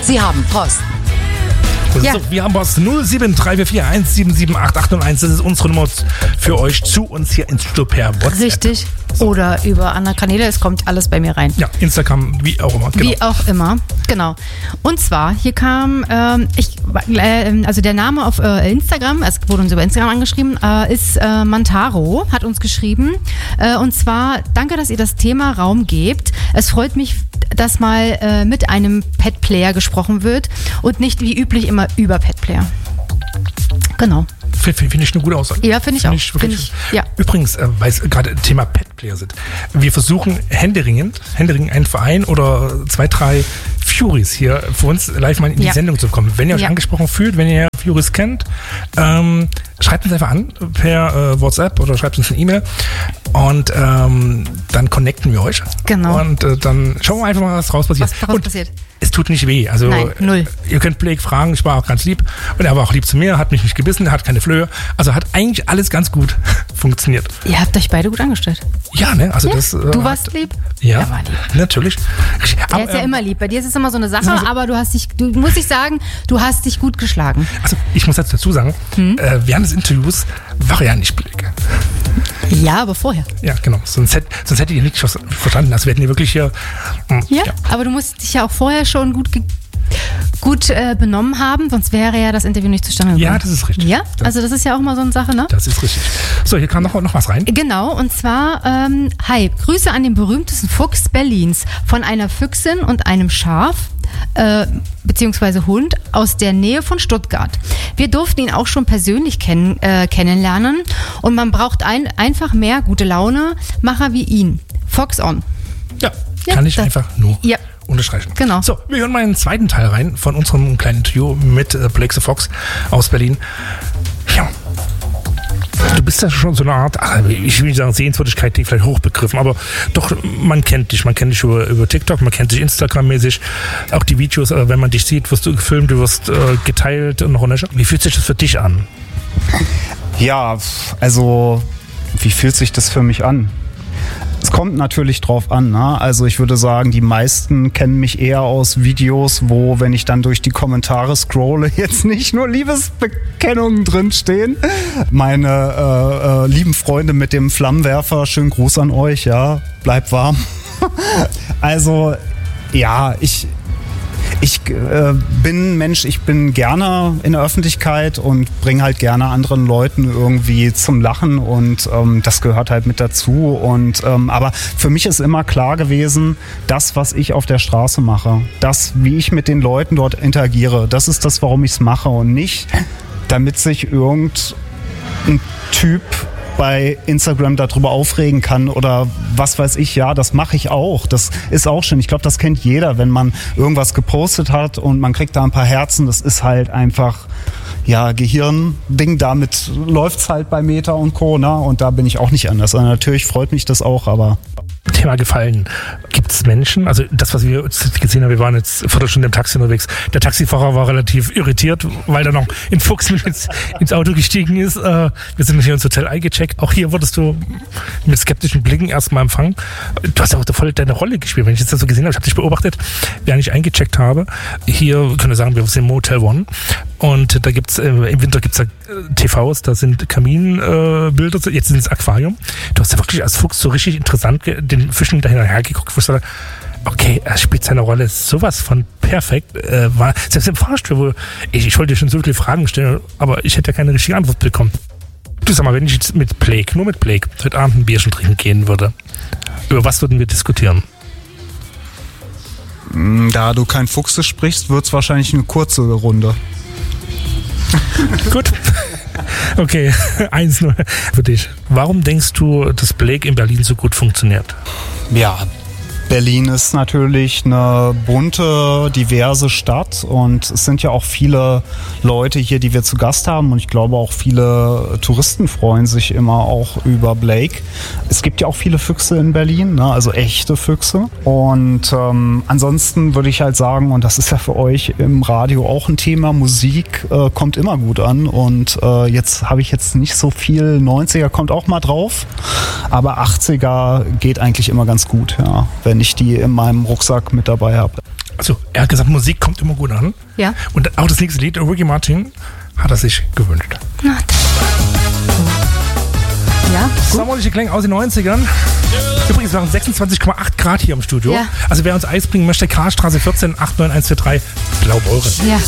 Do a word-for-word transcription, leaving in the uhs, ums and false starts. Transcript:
Sie haben Post. Ja. So, wir haben Post null sieben drei vier vier eins sieben sieben acht acht null eins. Das ist unsere Nummer für euch zu uns hier ins Studio per WhatsApp. Richtig. So. Oder über andere Kanäle. Es kommt alles bei mir rein. Ja, Instagram, wie auch immer. Genau. Wie auch immer, genau. Und zwar, hier kam, ähm, ich, äh, also der Name auf äh, Instagram, es wurde uns über Instagram angeschrieben, äh, ist äh, Mantaro, hat uns geschrieben. Äh, und zwar, danke, dass ihr das Thema Raum gebt. Es freut mich, dass mal äh, mit einem Pet-Player gesprochen wird und nicht wie üblich immer über Pet-Player. Genau. Finde ich eine gute Aussage. Ja, finde ich find auch. Ich, find ich, ja. Übrigens, äh, weil es gerade Thema Pet-Player sind. Wir versuchen händeringend, händeringend einen Verein oder zwei, drei Furies hier für uns live mal in die ja. Sendung zu bekommen. Wenn ihr euch ja. angesprochen fühlt, wenn ihr Furies kennt, ähm, schreibt uns einfach an per äh, WhatsApp oder schreibt uns eine E-Mail und ähm, dann connecten wir euch. Genau. Und äh, dann schauen wir einfach mal, was draus passiert. Was daraus und passiert. Es tut nicht weh. Also Nein, null. Ihr könnt Blake fragen, ich war auch ganz lieb und er war auch lieb zu mir, hat mich nicht gebissen, hat keine Flöhe. Also hat eigentlich alles ganz gut funktioniert. Ihr habt euch beide gut angestellt. Ja, ne? Also ja, das, äh, du warst lieb? Ja, er war lieb. Natürlich. Er ist ja immer lieb. Bei dir ist es immer so eine Sache, also, aber du hast dich, du muss ich sagen, du hast dich gut geschlagen. Also ich muss jetzt dazu sagen, hm? äh, während des Interviews war er ja nicht Blake. Ja, aber vorher. Ja, genau. Sonst hätte, sonst hätte ich nicht verstanden. Also wir hätten hier wirklich hier... Mh, ja, ja, aber du musst dich ja auch vorher schon gut ge- gut äh, benommen haben, sonst wäre ja das Interview nicht zustande gekommen. Ja, das ist richtig. Ja, also das ist ja auch mal so eine Sache, ne? Das ist richtig. So, hier kam noch, noch was rein. Genau, und zwar, ähm, hi, Grüße an den berühmtesten Fuchs Berlins von einer Füchsin und einem Schaf, äh, beziehungsweise Hund aus der Nähe von Stuttgart. Wir durften ihn auch schon persönlich kenn- äh, kennenlernen und man braucht ein, einfach mehr gute Laune-Macher wie ihn. Fox on. Ja, ja kann ich das, einfach nur... Ja. unterstreichen. Genau. So, wir hören mal einen zweiten Teil rein von unserem kleinen Trio mit äh, Blake the Fox aus Berlin. Ja. Du bist ja schon so eine Art, ach, ich will nicht sagen Sehenswürdigkeit, die vielleicht hochbegriffen, aber doch, man kennt dich. Man kennt dich über, über TikTok, man kennt dich Instagram-mäßig. Auch die Videos, äh, wenn man dich sieht, wirst du gefilmt, du wirst äh, geteilt und noch eine. Wie fühlt sich das für dich an? Ja, also, wie fühlt sich das für mich an? Es kommt natürlich drauf an, ne? Also ich würde sagen, die meisten kennen mich eher aus Videos, wo, wenn ich dann durch die Kommentare scrolle, jetzt nicht nur Liebesbekennungen drinstehen. Meine äh, äh, lieben Freunde mit dem Flammenwerfer, schönen Gruß an euch, ja, bleibt warm. Also ja, ich... Ich äh, bin ein Mensch, ich bin gerne in der Öffentlichkeit und bringe halt gerne anderen Leuten irgendwie zum Lachen und ähm, das gehört halt mit dazu. Und ähm, aber für mich ist immer klar gewesen, das, was ich auf der Straße mache, das, wie ich mit den Leuten dort interagiere, das ist das, warum ich es mache und nicht, damit sich irgendein Typ bei Instagram darüber aufregen kann oder was weiß ich, ja, das mache ich auch. Das ist auch schön. Ich glaube, das kennt jeder, wenn man irgendwas gepostet hat und man kriegt da ein paar Herzen. Das ist halt einfach, ja, Gehirnding. Damit läuft's halt bei Meta und Co. Ne? Und da bin ich auch nicht anders. Also natürlich freut mich das auch, aber... Thema gefallen. Gibt es Menschen, also das, was wir jetzt gesehen haben, wir waren jetzt eine Viertelstunde im Taxi unterwegs, der Taxifahrer war relativ irritiert, weil da noch ein Fuchs mit ins, ins Auto gestiegen ist. Wir sind hier ins Hotel eingecheckt. Auch hier wurdest du mit skeptischen Blicken erstmal empfangen. Du hast ja auch voll deine Rolle gespielt. Wenn ich das so gesehen habe, ich habe dich beobachtet, während ich eingecheckt habe. Hier können wir sagen, wir sind im Motel One. Und da gibt's äh, im Winter gibt's da äh, T Vs, da sind Kaminbilder, äh, jetzt sind es Aquarium. Du hast ja wirklich als Fuchs so richtig interessant ge- den Fischen dahinter geguckt, wo ich sage, okay, er spielt seine Rolle sowas von perfekt. Äh, war, selbst im Fahrstuhl, wo ich, ich wollte dir schon so viele Fragen stellen, aber ich hätte ja keine richtige Antwort bekommen. Du sag mal, wenn ich jetzt mit Blake, nur mit Blake, heute Abend ein Bierchen trinken gehen würde, über was würden wir diskutieren? Da du kein Fuchse sprichst, wird es wahrscheinlich eine kurze Runde. Gut. Okay, eins nur für dich. Warum denkst du, dass Blake in Berlin so gut funktioniert? Ja, Berlin ist natürlich eine bunte, diverse Stadt und es sind ja auch viele Leute hier, die wir zu Gast haben und ich glaube auch viele Touristen freuen sich immer auch über Blake. Es gibt ja auch viele Füchse in Berlin, ne? Also echte Füchse und ähm, ansonsten würde ich halt sagen, und das ist ja für euch im Radio auch ein Thema, Musik äh, kommt immer gut an und äh, jetzt habe ich jetzt nicht so viel, neunziger kommt auch mal drauf, aber achtziger geht eigentlich immer ganz gut, ja, wenn wenn ich die in meinem Rucksack mit dabei habe. Also, er hat gesagt, Musik kommt immer gut an. Ja. Und auch das nächste Lied, Ricky Martin, hat er sich gewünscht. Na, ja, gut. Sommerliche Klänge aus den neunzigern. Übrigens waren sechsundzwanzig Komma acht Grad hier im Studio. Ja. Also wer uns Eis bringen möchte, Karlstraße vierzehn acht neun eins vier drei, Blaubeuren. Ja.